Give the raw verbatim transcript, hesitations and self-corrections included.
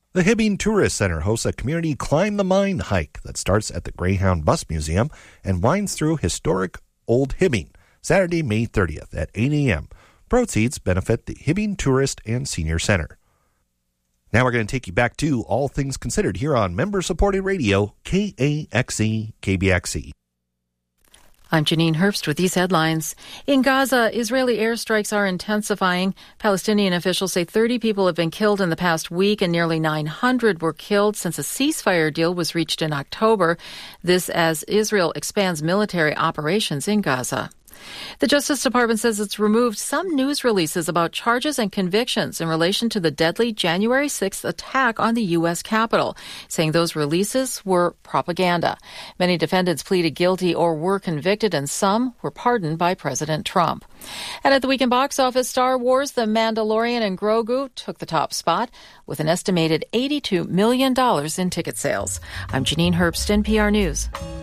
The Hibbing Tourist Center hosts a community Climb the Mine hike that starts at the Greyhound Bus Museum and winds through historic Old Hibbing, Saturday, May thirtieth at eight a.m. Proceeds benefit the Hibbing Tourist and Senior Center. Now we're going to take you back to All Things Considered here on member-supported radio, K A X E, K B X E. I'm Janine Herbst with these headlines. In Gaza, Israeli airstrikes are intensifying. Palestinian officials say thirty people have been killed in the past week and nearly nine hundred were killed since a ceasefire deal was reached in October. This as Israel expands military operations in Gaza. The Justice Department says it's removed some news releases about charges and convictions in relation to the deadly January sixth attack on the U S Capitol, saying those releases were propaganda. Many defendants pleaded guilty or were convicted, and some were pardoned by President Trump. And at the weekend box office, Star Wars, The Mandalorian, and Grogu took the top spot with an estimated eighty-two million dollars in ticket sales. I'm Janine Herbst, N P R News.